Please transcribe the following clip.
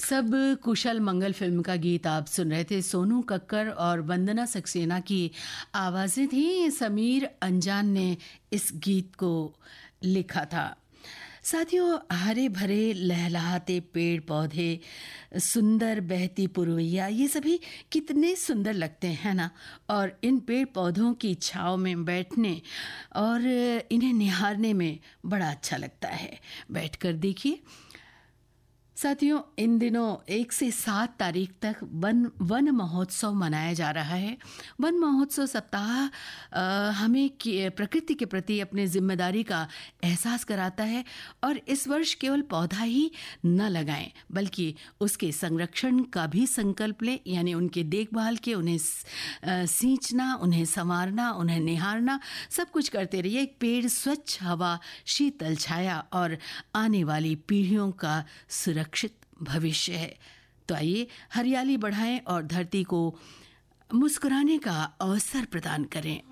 सब कुशल मंगल फिल्म का गीत आप सुन रहे थे। सोनू कक्कर और वंदना सक्सेना की आवाज़ें थी। समीर अंजान ने इस गीत को लिखा था। साथियों, हरे भरे लहलहाते पेड़ पौधे, सुंदर बहती पुरवैया, ये सभी कितने सुंदर लगते हैं ना। और इन पेड़ पौधों की छांव में बैठने और इन्हें निहारने में बड़ा अच्छा लगता है। बैठकर देखिए साथियों, इन दिनों 1 से 7 तारीख तक वन महोत्सव मनाया जा रहा है। वन महोत्सव सप्ताह हमें प्रकृति के प्रति अपने जिम्मेदारी का एहसास कराता है। और इस वर्ष केवल पौधा ही न लगाएं, बल्कि उसके संरक्षण का भी संकल्प लें, यानी उनके देखभाल के, उन्हें सींचना, उन्हें संवारना, उन्हें निहारना, सब कुछ करते रहिए। एक पेड़ स्वच्छ हवा, शीतल छाया और आने वाली पीढ़ियों का सुरक्षित भविष्य है। तो आइए हरियाली बढ़ाएं और धरती को मुस्कुराने का अवसर प्रदान करें।